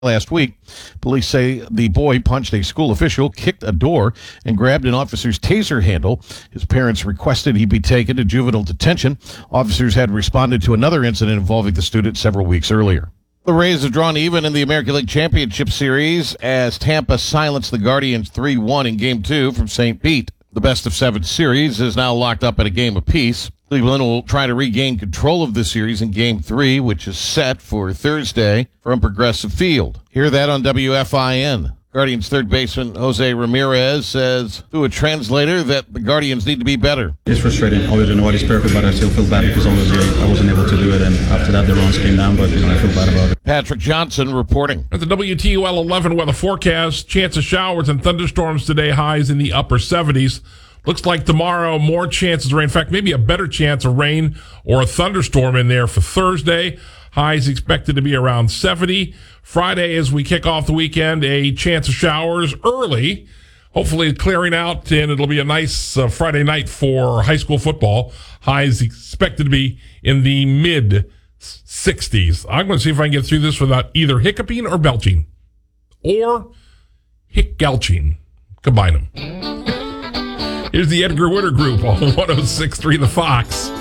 Last week, police say the boy punched a school official, kicked a door, and grabbed an officer's taser handle. His parents requested he be taken to juvenile detention. Officers had responded to another incident involving the student several weeks earlier. The Rays have drawn even in the American League Championship Series as Tampa silenced the Guardians 3-1 in Game 2 from St. Pete. The best-of-7 series is now locked up at a game apiece. Cleveland will try to regain control of the series in Game 3, which is set for Thursday from Progressive Field. Hear that on WFIN. Guardians third baseman Jose Ramirez says to a translator that the Guardians need to be better. It's frustrating. Obviously, nobody's perfect, but I still feel bad because obviously I wasn't able to do it, and after that the runs came down, but I feel bad about it. Patrick Johnson reporting. At the WTUL 11 weather forecast, chance of showers and thunderstorms today, highs in the upper 70s. Looks like tomorrow, more chances of rain. In fact, maybe a better chance of rain or a thunderstorm in there for Thursday. Highs expected to be around 70. Friday, as we kick off the weekend, a chance of showers early. Hopefully clearing out, and it'll be a nice Friday night for high school football. Highs expected to be in the mid-60s. I'm going to see if I can get through this without either hiccuping or belching. Or hic-gelching. Combine them. Here's the Edgar Witter Group on 106.3 The Fox.